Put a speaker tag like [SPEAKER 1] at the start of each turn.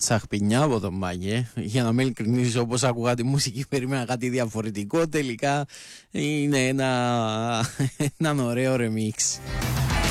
[SPEAKER 1] τσαχπινιά από τον Μάγκε. Για να με ειλικρινείς, όπως άκουγα τη μουσική περίμενα κάτι διαφορετικό. Τελικά είναι έναν ωραίο remix.